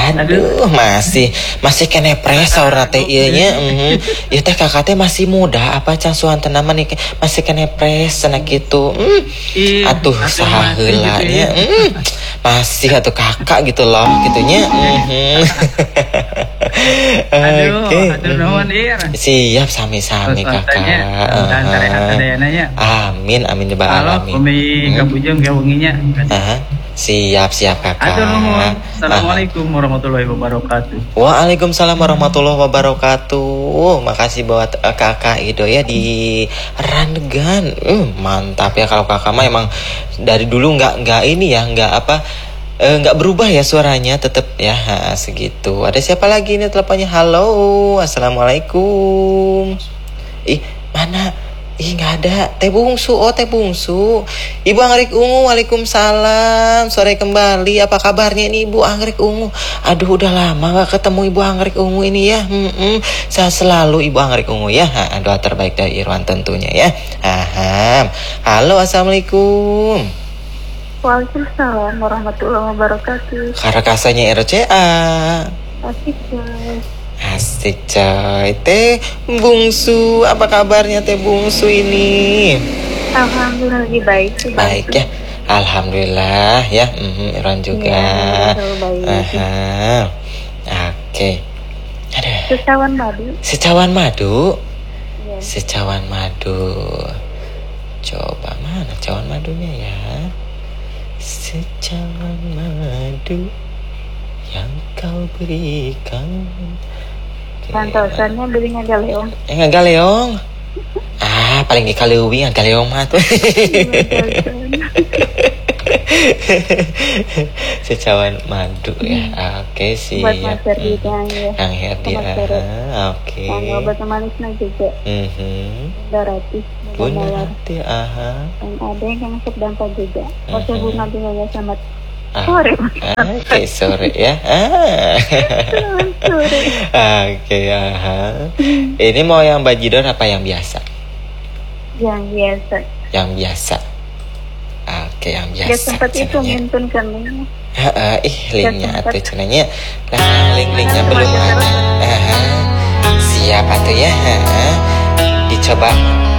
Aduh, masih kene pres saurna teh ieu nya. Ieu teh kakak teh masih muda apa can suhan tenaman nih masih kene pres cenah kitu. Atuh saha heula nya. Masih atuh kakak gitu loh gitunya. Oke. Siap sami-sami kakak. Amin coba amin. Kami kabujeng gawenginya. Siap kakak. Assalamualaikum warahmatullahi wabarakatuh. Waalaikumsalam warahmatullahi wabarakatuh. Makasih buat kakak Ido ya di Randegan. Mantap ya kalau kakak mah emang dari dulu nggak ini ya nggak berubah ya suaranya tetap ya segitu. Ada siapa lagi ini teleponnya? Halo, assalamualaikum. Mana? Nggak ada. Teh Bungsu, Teh Bungsu. Ibu Anggrek Ungu, waalaikumsalam. Sore kembali. Apa kabarnya ini Ibu Anggrek Ungu? Aduh, udah lama gak ketemu Ibu Anggrek Ungu ini ya. Saya selalu Ibu Anggrek Ungu ya. Doa terbaik dari Irwan tentunya ya. Halo, assalamualaikum. Waalaikumsalam warahmatullahi wabarakatuh. Karakasanya RCA. Asik coy. Teh Bungsu, apa kabarnya Teh Bungsu ini? Alhamdulillah lagi baik. Baik ya. Alhamdulillah ya. Irwan juga. Oke. Ada. Secawan madu. Ya. Secawan madu. Coba mana cawan madunya ya? Secawan madu yang kau berikan. Santosannya beli ngagaleong. Ngagaleong. Paling dikaliuwi ngagaleong mah tuh. Secawan madu ya. Oke sih. Buat Mas Herdinya ya. Yang Herdia. Oke. Yang obat manisnya juga. Darati. Bunda hati, Yang ada yang sedangkan juga. Oke bunga bunga selamat sore. Oke sore ya. Sore. Oke Ini mau yang bajidor apa yang biasa? Yang biasa. Yang biasa. Oke yang biasa. Ya sempat itu ngintun kami. Linknya tuh cenanya. Linknya belum ada. Siapa tuh ya? Dicoba